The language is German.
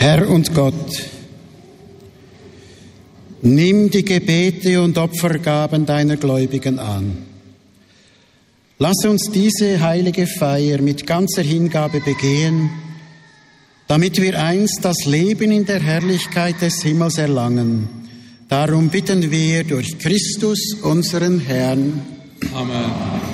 Herr und Gott, nimm die Gebete und Opfergaben deiner Gläubigen an. Lass uns diese heilige Feier mit ganzer Hingabe begehen, damit wir einst das Leben in der Herrlichkeit des Himmels erlangen. Darum bitten wir durch Christus, unseren Herrn. Amen.